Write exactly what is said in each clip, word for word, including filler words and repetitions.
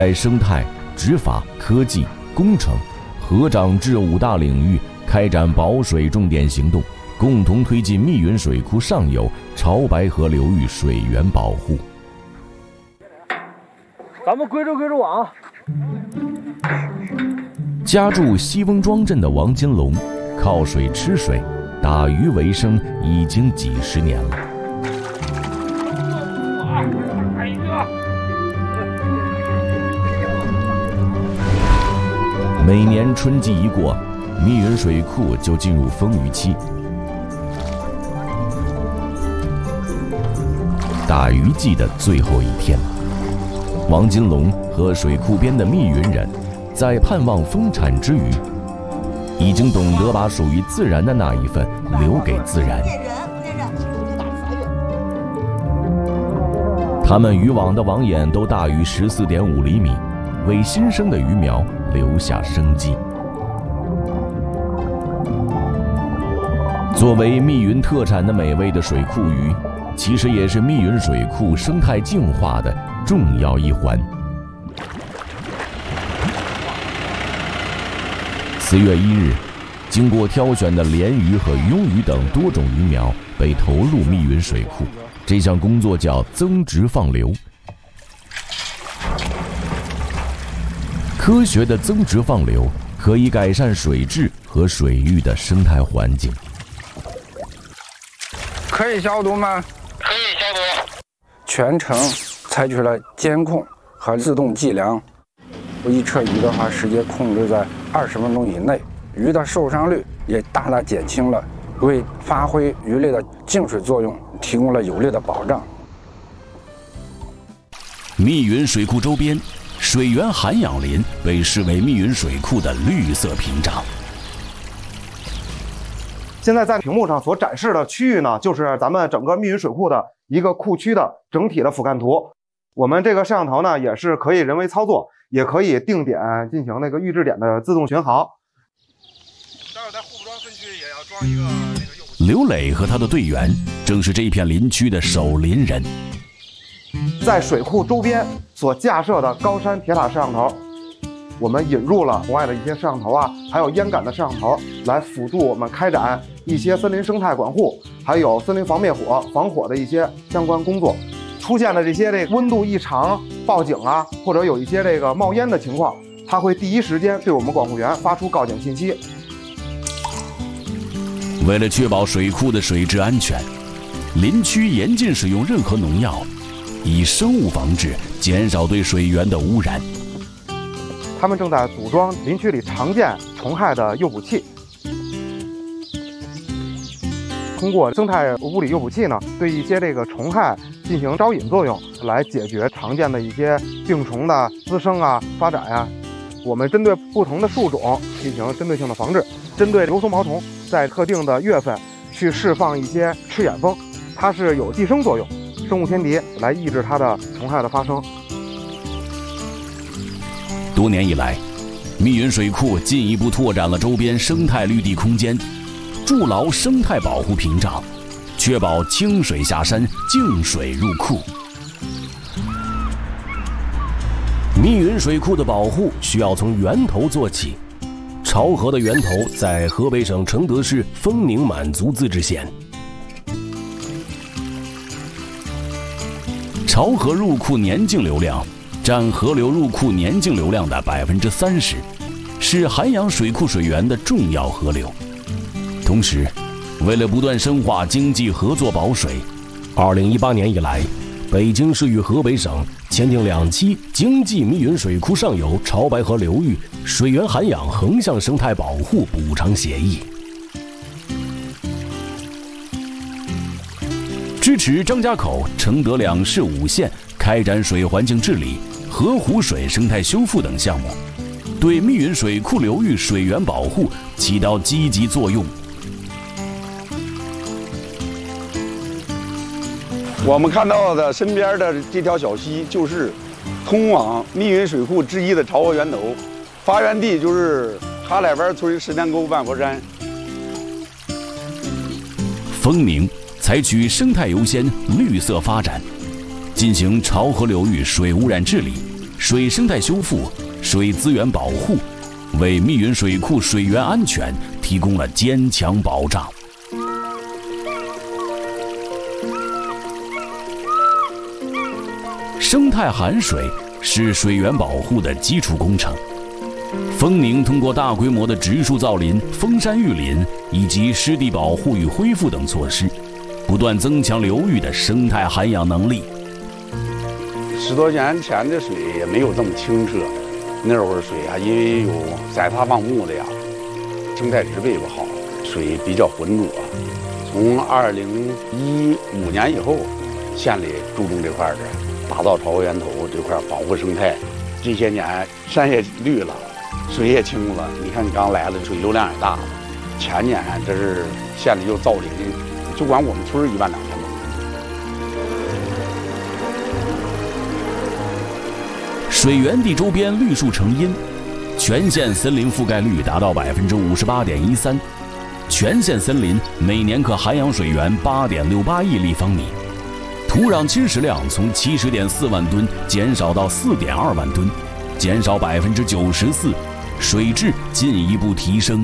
在生态、执法、科技、工程、河长治五大领域开展保水重点行动，共同推进密云水库上游潮白河流域水源保护。 咱们归着归着网。 家住西翁庄镇的王金龙，靠水吃水、打鱼为生已经几十年了。每年春季一过，密云水库就进入丰渔期。打鱼季的最后一天，王金龙和水库边的密云人，在盼望丰产之余，已经懂得把属于自然的那一份留给自然。他们渔网的网眼都大于十四点五厘米，为新生的鱼苗留下生机。作为密云特产的美味的水库鱼，其实也是密云水库生态净化的重要一环。四月一日，经过挑选的鲢鱼和鳙鱼等多种鱼苗被投入密云水库，这项工作叫增殖放流。科学的增殖放流可以改善水质和水域的生态环境。 可以消毒吗？ 可以消毒。 全程采取了监控和自动计量，一车鱼的话，时间控制在二十分钟以内，鱼的受伤率也大大减轻了，为发挥鱼类的净水作用提供了有力的保障。 密云水库周边，水源涵养林被视为密云水库的绿色屏障。 现在在屏幕上所展示的区域呢，就是咱们整个密云水库的一个库区的整体的俯瞰图。我们这个摄像头呢，也是可以人为操作，也可以定点进行那个预制点的自动巡航。 待会儿在户部庄分区也要装一个那个诱捕。 刘磊和他的队员正是这片林区的守林人。 在水库周边所架设的高山铁塔摄像头，我们引入了国外的一些摄像头啊，还有烟感的摄像头，来辅助我们开展一些森林生态管护，还有森林防灭火、防火的一些相关工作。出现的这些这个温度异常报警啊，或者有一些这个冒烟的情况，它会第一时间对我们管护员发出告警信息。 为了确保水库的水质安全，林区严禁使用任何农药，以生物防治，减少对水源的污染。 他们正在组装林区里常见虫害的诱捕器。通过生态物理诱捕器呢，对一些这个虫害进行招引作用，来解决常见的一些病虫的滋生啊、发展啊。我们针对不同的树种进行针对性的防治，针对流松毛虫，在特定的月份去释放一些赤眼蜂，它是有寄生作用，生物天敌来抑制它的虫害的发生。 多年以来，密云水库进一步拓展了周边生态绿地空间，筑牢生态保护屏障，确保清水下山、净水入库。 密云水库的保护需要从源头做起。潮河的源头在河北省承德市丰宁满族自治县。 潮河入库年净流量占河流入库年净流量的百分之三十，是涵养水库水源的重要河流。同时，为了不断深化经济合作保水， 二零一八年以来，北京市与河北省签订两期经济密云水库上游潮白河流域水源涵养横向生态保护补偿协议， 支持张家口、承德两市五县开展水环境治理、河湖水生态修复等项目，对密云水库流域水源保护起到积极作用。 我们看到的身边的这条小溪，就是通往密云水库之一的潮河源头，发源地就是哈喇湾村石田沟万佛山。 丰宁采取生态优先、绿色发展，进行潮河流域水污染治理、 水生态修复、水资源保护，为密云水库水源安全提供了坚强保障。生态含水是水源保护的基础工程。丰宁通过大规模的植树造林、封山育林以及湿地保护与恢复等措施，不断增强流域的生态涵养能力。 十多年前的水也没有这么清澈，那会儿水啊，因为有宰塌放牧的呀，生态植被不好，水比较浑浊。从二零一五年以后，县里注重这块的，打造潮河源头这块保护生态。这些年山也绿了，水也清了。你看你刚来了，水流量也大了。前年这是县里又造林，就管我们村一万两千亩。 水源地周边绿树成荫，全县森林覆盖率达到百分之五十八点一三，全县森林每年可涵养水源八点六八亿立方米，土壤侵蚀量从七十点四万吨减少到四点二万吨，减少百分之九十四，水质进一步提升。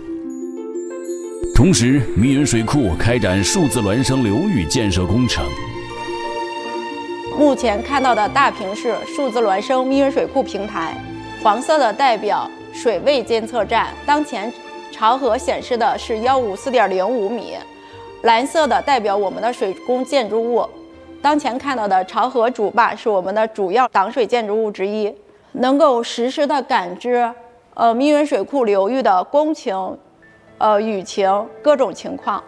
同时，密云水库开展数字孪生流域建设工程。 目前看到的大屏是数字孪生密云水库平台，黄色的代表水位监测站，当前潮河显示的是一百五十四点零五米，蓝色的代表我们的水工建筑物，当前看到的潮河主坝是我们的主要挡水建筑物之一，能够实时的感知呃密云水库流域的公情、呃雨情各种情况。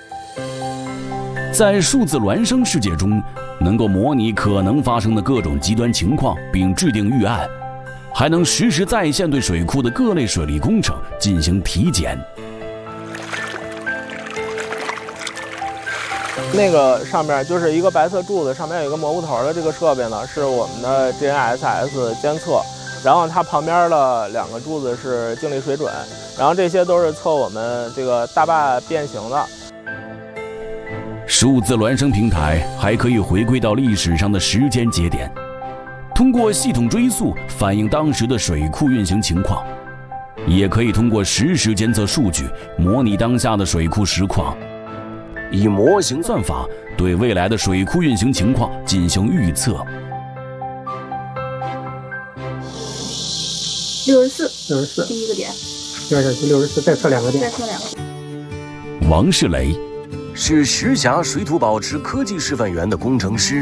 在数字孪生世界中，能够模拟可能发生的各种极端情况，并制定预案，还能实时在线对水库的各类水利工程进行体检。 那个上面就是一个白色柱子，上面有一个蘑菇头的这个设备呢，是我们的 G N S S 监测，然后它旁边的两个柱子是静力水准，然后这些都是测我们这个大坝变形的。 数字孪生平台还可以回归到历史上的时间节点，通过系统追溯反映当时的水库运行情况，也可以通过实时监测数据模拟当下的水库实况，以模型算法对未来的水库运行情况进行预测。 六十四， 六十四， 第一个点， 第二小区六十四，再测两个点， 再测两个点。 王世雷是石峡水土保持科技示范园的工程师。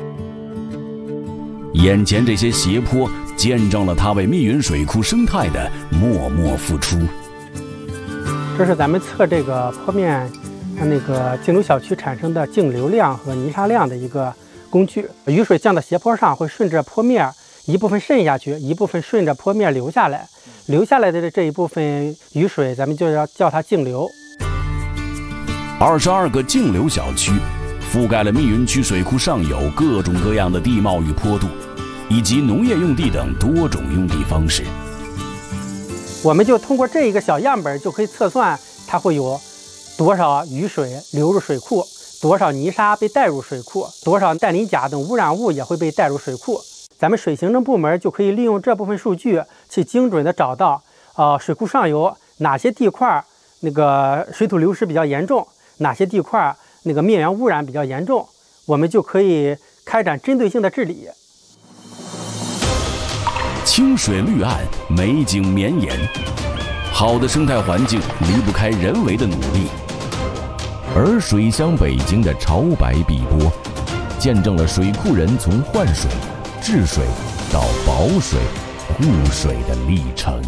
眼前这些斜坡见证了他为密云水库生态的默默付出。 这是咱们测这个坡面那个净流小区产生的净流量和泥沙量的一个工具。雨水降到斜坡上会顺着坡面一部分渗下去，一部分顺着坡面流下来，流下来的这一部分雨水咱们就要叫它净流。 二十二个净流小区覆盖了密云区水库上游各种各样的地貌与坡度，以及农业用地等多种用地方式。 我们就通过这一个小样本就可以测算它会有多少雨水流入水库，多少泥沙被带入水库，多少氮磷钾等污染物也会被带入水库。咱们水行政部门就可以利用这部分数据去精准的找到呃水库上游哪些地块那个水土流失比较严重，哪些地块那个灭源污染比较严重，我们就可以开展针对性的治理。 清水绿岸，美景绵延，好的生态环境离不开人为的努力。 而水乡北京的潮白碧波，见证了水库人从换水、治水到保水、护水的历程。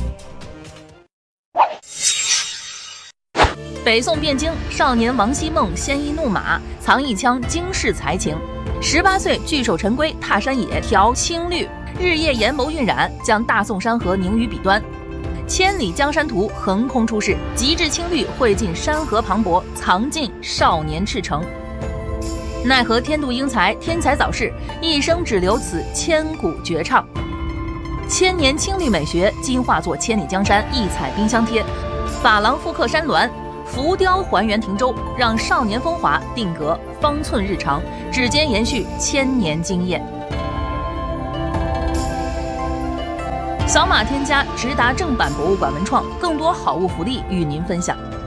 北宋汴京少年王希孟鲜衣怒马，藏一腔惊世才情。十八岁聚首陈归，踏山野调青绿，日夜研谋晕染，将大宋山河凝于笔端。千里江山图横空出世，极致青绿汇尽山河磅礴，藏尽少年赤诚。奈何天妒英才，天才早逝，一生只留此千古绝唱。千年青绿美学，今化作千里江山一彩冰箱贴，珐琅复刻山峦，浮雕还原亭洲，让少年风华定格方寸日常，指尖延续千年经验。 扫码添加直达正版博物馆文创，更多好物福利与您分享。